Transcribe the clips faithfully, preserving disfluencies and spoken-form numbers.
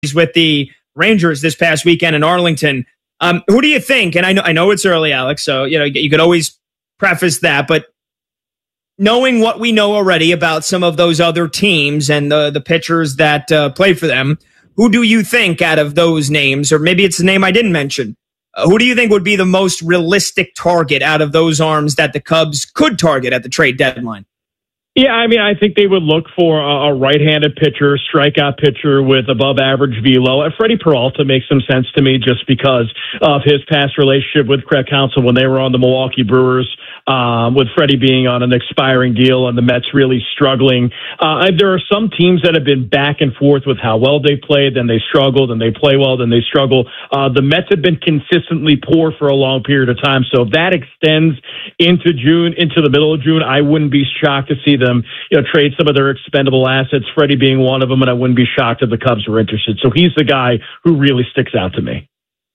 with the Rangers this past weekend in Arlington. Um, who do you think? And I know I know it's early, Alex, so you know you could always preface that, but knowing what we know already about some of those other teams and the the pitchers that uh, play for them, who do you think out of those names, or maybe it's a name I didn't mention, uh, who do you think would be the most realistic target out of those arms that the Cubs could target at the trade deadline? Yeah, I mean, I think they would look for a, a right-handed pitcher, strikeout pitcher with above-average velo. And Freddie Peralta makes some sense to me just because of his past relationship with Craig Counsell when they were on the Milwaukee Brewers, um, with Freddie being on an expiring deal and the Mets really struggling. Uh, there are some teams that have been back and forth with how well they played, then they struggled, and they play well, then they struggle. Uh, the Mets have been consistently poor for a long period of time. So if that extends into June, into the middle of June, I wouldn't be shocked to see them, you know, trade some of their expendable assets, Freddie being one of them, and I wouldn't be shocked if the Cubs were interested. So he's the guy who really sticks out to me.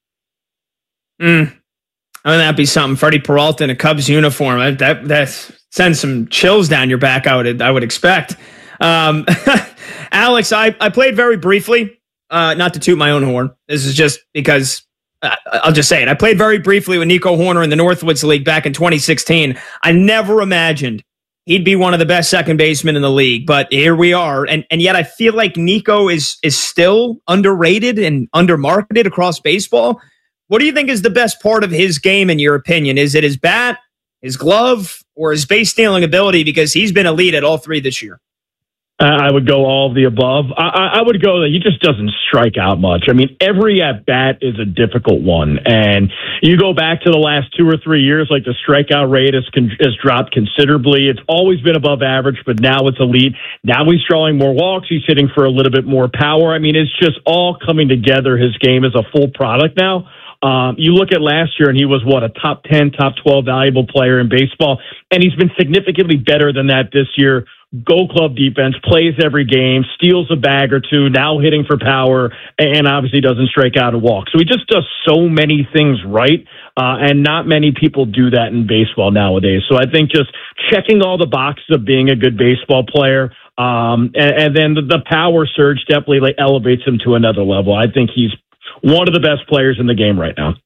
Mm. I mean, that'd be something. Freddie Peralta in a Cubs uniform. That that, that sends some chills down your back, I would, I would expect. Um, Alex, I, I played very briefly, uh, not to toot my own horn. This is just because uh, I'll just say it. I played very briefly with Nico Horner in the Northwoods League back in twenty sixteen. I never imagined he'd be one of the best second basemen in the league, but here we are. And and yet I feel like Nico is is still underrated and undermarketed across baseball. What do you think is the best part of his game, in your opinion? Is it his bat, his glove, or his base stealing ability? Because he's been elite at all three this year. I would go all of the above. I, I would go that he just doesn't strike out much. I mean, every at-bat is a difficult one. And you go back to the last two or three years, like the strikeout rate has, has dropped considerably. It's always been above average, but now it's elite. Now he's drawing more walks. He's hitting for a little bit more power. I mean, it's just all coming together. His game is a full product now. Um, you look at last year, and he was, what, a top ten, top twelve valuable player in baseball. And he's been significantly better than that this year. Gold Glove defense, plays every game, steals a bag or two, now hitting for power, and obviously doesn't strike out a walk. So he just does so many things right, uh, and not many people do that in baseball nowadays. So I think just checking all the boxes of being a good baseball player, um, and, and then the, the power surge definitely like elevates him to another level. I think he's one of the best players in the game right now.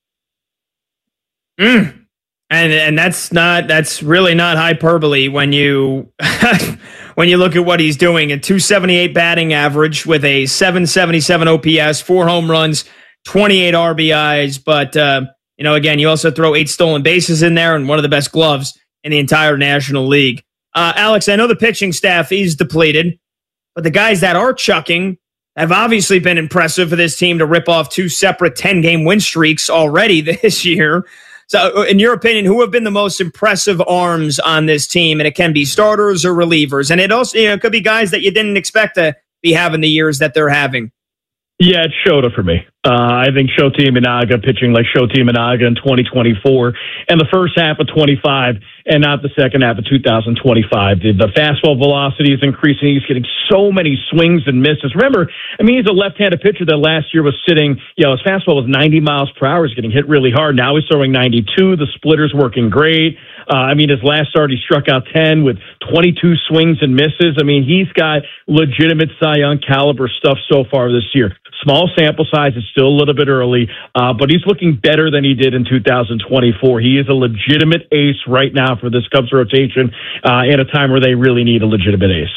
Mm. And and that's not that's really not hyperbole when you when you look at what he's doing. A two seventy-eight batting average with a seven seventy-seven O P S, four home runs, twenty-eight R B Is. But uh, you know, again, you also throw eight stolen bases in there and one of the best gloves in the entire National League. Uh, Alex, I know the pitching staff is depleted, but the guys that are chucking have obviously been impressive for this team to rip off two separate ten-game win streaks already this year. So, in your opinion, who have been the most impressive arms on this team? And it can be starters or relievers. And it also, you know, it could be guys that you didn't expect to be having the years that they're having. Yeah, it's Shota for me. Uh, I think Shota Imanaga pitching like Shota Imanaga in twenty twenty-four and the first half of twenty-five and not the second half of two thousand twenty-five. The, the fastball velocity is increasing. He's getting so many swings and misses. Remember, I mean, he's a left-handed pitcher that last year was sitting, you know, his fastball was ninety miles per hour. He's getting hit really hard. Now he's throwing ninety-two. The splitter's working great. Uh, I mean, his last start, he struck out ten with twenty-two swings and misses. I mean, he's got legitimate Cy Young caliber stuff so far this year. Small sample size, is still a little bit early, uh, but he's looking better than he did in two thousand twenty-four. He is a legitimate ace right now for this Cubs rotation uh, in a time where they really need a legitimate ace.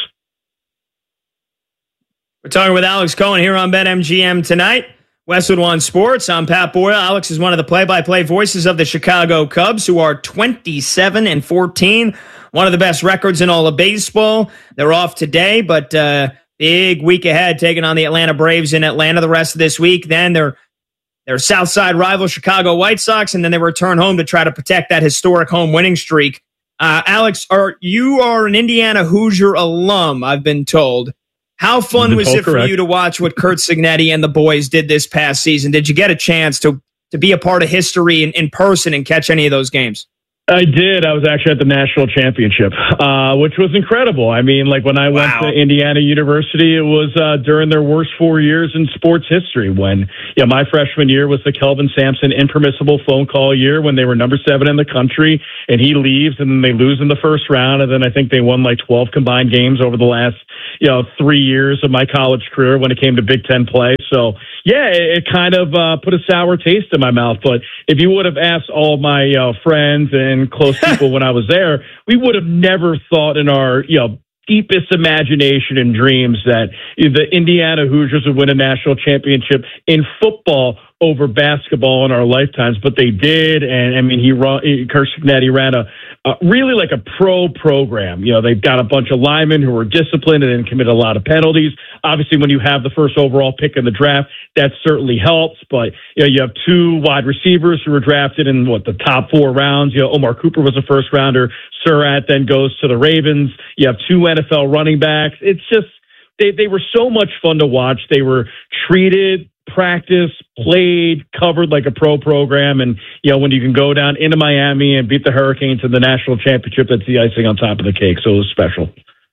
We're talking with Alex Cohen here on BetMGM tonight. Westwood One Sports. I'm Pat Boyle. Alex is one of the play-by-play voices of the Chicago Cubs, who are twenty-seven and fourteen, one of the best records in all of baseball. They're off today, but uh, big week ahead, taking on the Atlanta Braves in Atlanta the rest of this week. Then they're their Southside rival Chicago White Sox, and then they return home to try to protect that historic home winning streak. Uh, Alex, are you are an Indiana Hoosier alum, I've been told. How fun was it for you to watch what Curt Cignetti and the boys did this past season? Did you get a chance to to be a part of history in, in person and catch any of those games? I did. I was actually at the national championship, uh, which was incredible. I mean, like when I went Wow. to Indiana University, it was uh, during their worst four years in sports history when, yeah, my freshman year was the Kelvin Sampson impermissible phone call year when they were number seven in the country and he leaves and then they lose in the first round. And then I think they won like twelve combined games over the last, you know, three years of my college career when it came to Big Ten play. So, yeah, it, it kind of uh, put a sour taste in my mouth. But if you would have asked all my uh, friends and close people when I was there, we would have never thought in our, you know, deepest imagination and dreams that the Indiana Hoosiers would win a national championship in football over basketball in our lifetimes, but they did. And I mean, he run, Kirk Cignetti ran a, a really like a pro program. You know, they've got a bunch of linemen who were disciplined and didn't commit a lot of penalties. Obviously, when you have the first overall pick in the draft, that certainly helps. But you know, you have two wide receivers who were drafted in what the top four rounds. You know, Omar Cooper was a first rounder. Surratt then goes to the Ravens. You have two N F L running backs. It's just they they were so much fun to watch. They were treated, practiced, played, covered like a pro program. And, you know, when you can go down into Miami and beat the Hurricanes in the national championship, that's the icing on top of the cake. So it was special.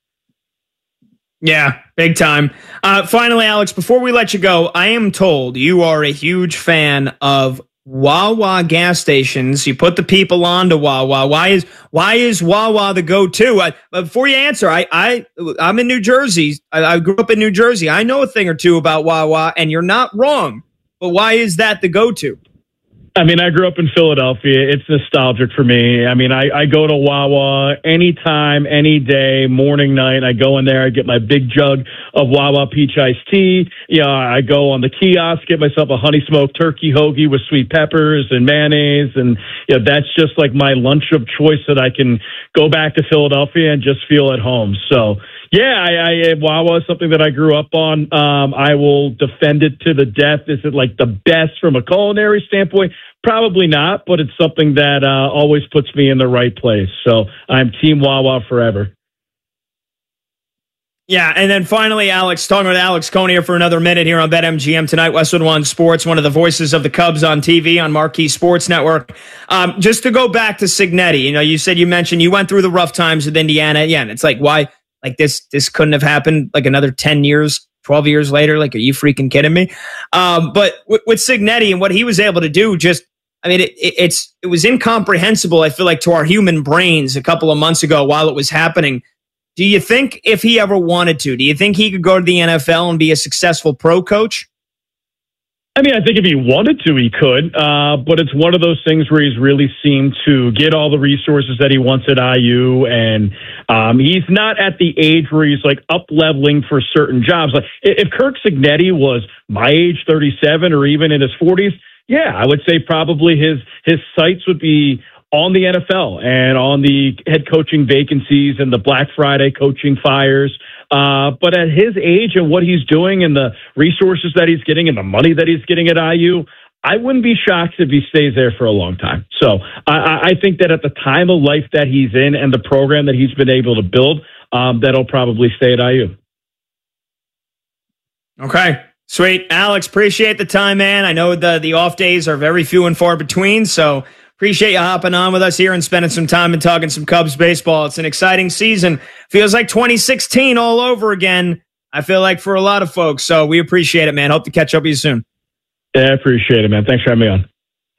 Yeah, big time. Uh, finally, Alex, before we let you go, I am told you are a huge fan of Wawa gas stations. You put the people on to Wawa. Why is why is Wawa the go-to? I, before you answer, I, I, I'm in New Jersey. I, I grew up in New Jersey. I know a thing or two about Wawa, and you're not wrong. But why is that the go-to? I mean, I grew up in Philadelphia. It's nostalgic for me. I mean, I, I go to Wawa anytime, any day, morning, night. I go in there, I get my big jug of Wawa peach iced tea. You know, I go on the kiosk, get myself a honey smoked turkey hoagie with sweet peppers and mayonnaise. And, you know, that's just like my lunch of choice that I can go back to Philadelphia and just feel at home. So, yeah, I, I, Wawa is something that I grew up on. Um, I will defend it to the death. Is it like the best from a culinary standpoint? Probably not, but it's something that uh, always puts me in the right place. So I'm Team Wawa forever. Yeah, and then finally, Alex, talking with Alex Cohn here for another minute here on BetMGM tonight, Westwood One Sports, one of the voices of the Cubs on T V on Marquee Sports Network. Um, just to go back to Cignetti, you know, you said you mentioned you went through the rough times with Indiana. Yeah, and it's like, why? Like this, this couldn't have happened like another ten years, twelve years later. Like, are you freaking kidding me? Um, but with, with Cignetti and what he was able to do, just, I mean, it, it, it's, it was incomprehensible, I feel like, to our human brains a couple of months ago while it was happening. Do you think if he ever wanted to, do you think he could go to the N F L and be a successful pro coach? I mean, I think if he wanted to, he could, uh, but it's one of those things where he's really seemed to get all the resources that he wants at I U, and um, he's not at the age where he's like up leveling for certain jobs. Like if Kirk Cignetti was my age, thirty-seven, or even in his forties, yeah, I would say probably his his sights would be on the N F L and on the head coaching vacancies and the Black Friday coaching fires. Uh, but at his age and what he's doing and the resources that he's getting and the money that he's getting at I U, I wouldn't be shocked if he stays there for a long time. So I, I think that at the time of life that he's in and the program that he's been able to build, um, that'll probably stay at I U. Okay. Sweet. Alex, appreciate the time, man. I know the, the off days are very few and far between, so appreciate you hopping on with us here and spending some time and talking some Cubs baseball. It's an exciting season. Feels like twenty sixteen all over again, I feel like, for a lot of folks. So we appreciate it, man. Hope to catch up with you soon. Yeah, I appreciate it, man. Thanks for having me on.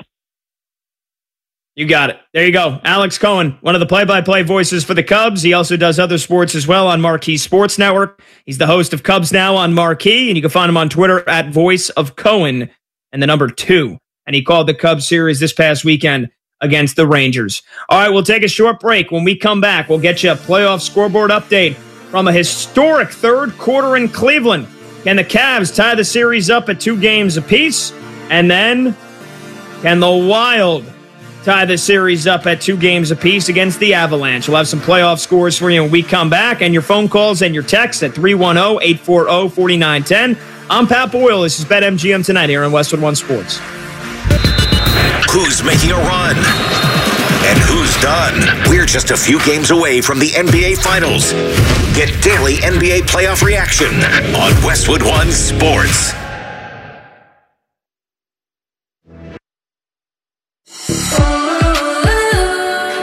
You got it. There you go. Alex Cohn, one of the play-by-play voices for the Cubs. He also does other sports as well on Marquee Sports Network. He's the host of Cubs Now on Marquee, and you can find him on Twitter at Voice of Cohen and the number two. And he called the Cubs series this past weekend against the Rangers. All right, we'll take a short break. When we come back, we'll get you a playoff scoreboard update from a historic third quarter in Cleveland. Can the Cavs tie the series up at two games apiece? And then, can the Wild tie the series up at two games apiece against the Avalanche? We'll have some playoff scores for you when we come back, and your phone calls and your texts at three one zero, eight four zero, four nine one zero. I'm Pat Boyle. This is BetMGM Tonight here on Westwood One Sports. Who's making a run? And who's done? We're just a few games away from the N B A Finals. Get daily N B A playoff reaction on Westwood One Sports.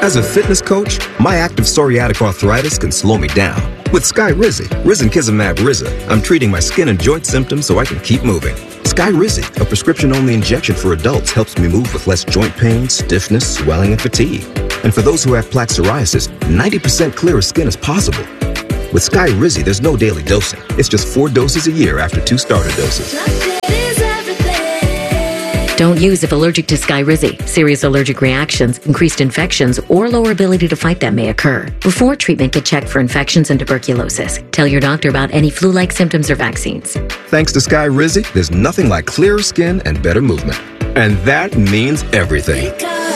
As a fitness coach, my active psoriatic arthritis can slow me down. With Skyrizi, Risankizumab Riza, I'm treating my skin and joint symptoms so I can keep moving. Skyrizi, a prescription-only injection for adults, helps me move with less joint pain, stiffness, swelling, and fatigue. And for those who have plaque psoriasis, ninety percent clearer skin is possible. With Skyrizi, there's no daily dosing. It's just four doses a year after two starter doses. Don't use if allergic to Skyrizi. Serious allergic reactions, increased infections, or lower ability to fight them may occur. Before treatment, get checked for infections and tuberculosis. Tell your doctor about any flu-like symptoms or vaccines. Thanks to Skyrizi, there's nothing like clearer skin and better movement. And that means everything.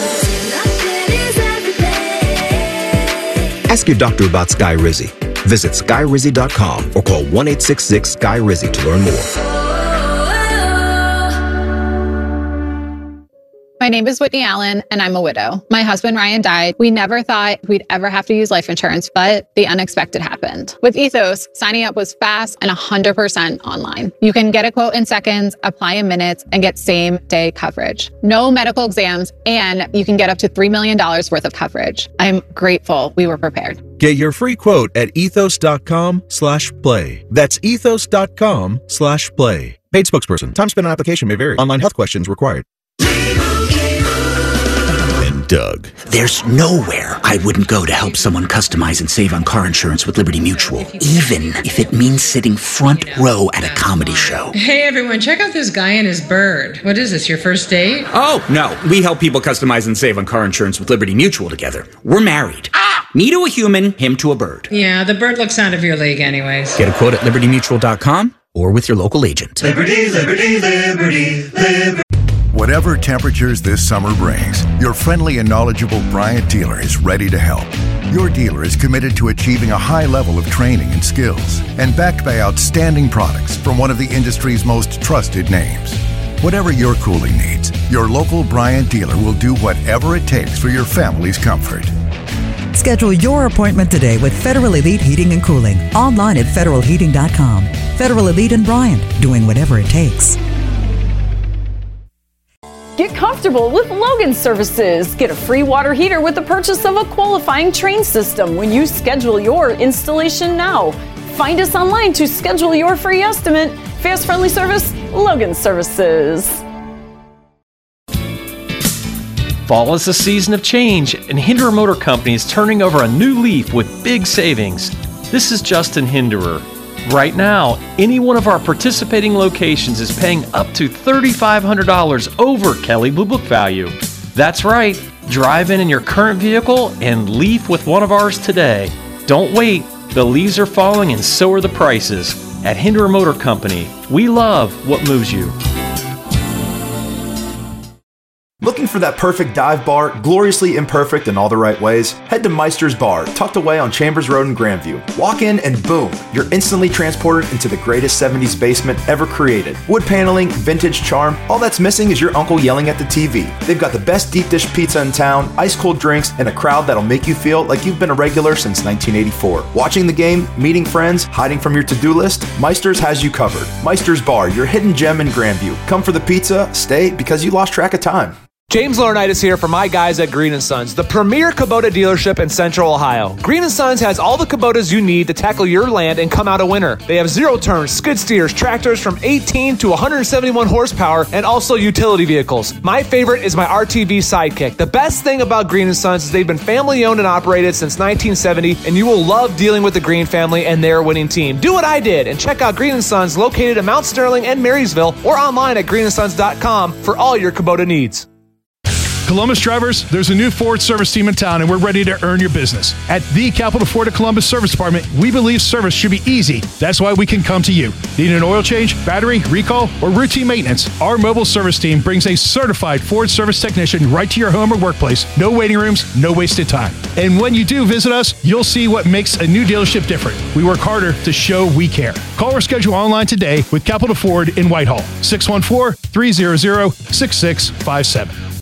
Ask your doctor about Skyrizi. Visit Skyrizi dot com or call one eight six six Skyrizi to learn more. My name is Whitney Allen, and I'm a widow. My husband, Ryan, died. We never thought we'd ever have to use life insurance, but the unexpected happened. With Ethos, signing up was fast and one hundred percent online. You can get a quote in seconds, apply in minutes, and get same-day coverage. No medical exams, and you can get up to three million dollars worth of coverage. I'm grateful we were prepared. Get your free quote at ethos.com slash play. That's ethos.com slash play. Paid spokesperson. Time spent on application may vary. Online health questions required. Doug. There's nowhere I wouldn't go to help someone customize and save on car insurance with Liberty Mutual, even if it means sitting front row at a comedy show. Hey everyone, check out this guy and his bird. What is this, your first date? Oh, no. We help people customize and save on car insurance with Liberty Mutual together. We're married. Ah! Me to a human, him to a bird. Yeah, the bird looks out of your league anyways. Get a quote at liberty mutual dot com or with your local agent. Liberty, liberty, liberty, liberty. Whatever temperatures this summer brings, your friendly and knowledgeable Bryant dealer is ready to help. Your dealer is committed to achieving a high level of training and skills and backed by outstanding products from one of the industry's most trusted names. Whatever your cooling needs, your local Bryant dealer will do whatever it takes for your family's comfort. Schedule your appointment today with Federal Elite Heating and Cooling. Online at federal heating dot com. Federal Elite and Bryant, doing whatever it takes. Get comfortable with Logan Services. Get a free water heater with the purchase of a qualifying Trane system when you schedule your installation now. Find us online to schedule your free estimate. Fast, friendly service, Logan Services. Fall is a season of change, and Hinderer Motor Company is turning over a new leaf with big savings. This is Justin Hinderer. Right now, any one of our participating locations is paying up to three thousand five hundred dollars over Kelley Blue Book value. That's right. Drive in in your current vehicle and leave with one of ours today. Don't wait. The leaves are falling and so are the prices. At Hinderer Motor Company, we love what moves you. Looking for that perfect dive bar, gloriously imperfect in all the right ways? Head to Meister's Bar, tucked away on Chambers Road in Grandview. Walk in and boom, you're instantly transported into the greatest seventies basement ever created. Wood paneling, vintage charm, all that's missing is your uncle yelling at the T V. They've got the best deep dish pizza in town, ice cold drinks, and a crowd that'll make you feel like you've been a regular since nineteen eighty-four. Watching the game, meeting friends, hiding from your to-do list, Meister's has you covered. Meister's Bar, your hidden gem in Grandview. Come for the pizza, stay because you lost track of time. James Laurinaitis here for my guys at Green and Sons, the premier Kubota dealership in Central Ohio. Green and Sons has all the Kubotas you need to tackle your land and come out a winner. They have zero turns, skid steers, tractors from eighteen to one hundred seventy-one horsepower, and also utility vehicles. My favorite is my R T V Sidekick. The best thing about Green and Sons is they've been family owned and operated since nineteen seventy, and you will love dealing with the Green family and their winning team. Do what I did and check out Green and Sons located in Mount Sterling and Marysville or online at green and sons dot com for all your Kubota needs. Columbus drivers, there's a new Ford service team in town, and we're ready to earn your business. At the Capital Ford of Columbus Service Department, we believe service should be easy. That's why we can come to you. Need an oil change, battery, recall, or routine maintenance? Our mobile service team brings a certified Ford service technician right to your home or workplace. No waiting rooms, no wasted time. And when you do visit us, you'll see what makes a new dealership different. We work harder to show we care. Call or schedule online today with Capital Ford in Whitehall. six one four, three hundred, six six five seven.